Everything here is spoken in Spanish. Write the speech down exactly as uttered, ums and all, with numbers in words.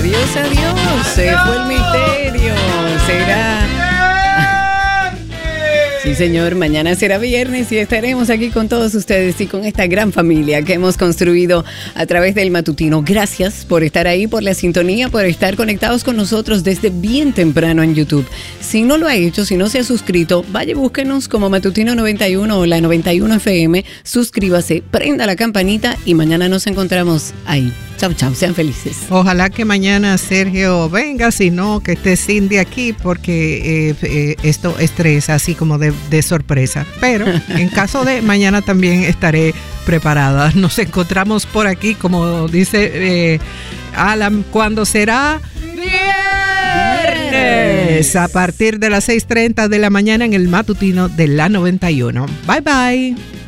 Adiós, adiós. Se fue el misterio. Será... Sí, señor, mañana será viernes y estaremos aquí con todos ustedes y con esta gran familia que hemos construido a través del matutino. Gracias por estar ahí, por la sintonía, por estar conectados con nosotros desde bien temprano en YouTube. Si no lo ha hecho, si no se ha suscrito, vaya, búsquenos como Matutino noventa y uno o la noventa y uno F M, suscríbase, prenda la campanita y mañana nos encontramos ahí. Chau, chau, sean felices. Ojalá que mañana Sergio venga, si no, que esté Cindy aquí, porque eh, eh, esto estresa así como de, de sorpresa. Pero en caso de, mañana también estaré preparada. Nos encontramos por aquí, como dice eh, Alan, ¿cuándo será? Viernes, a partir de las seis treinta de la mañana en el matutino de la noventa y uno. Bye, bye.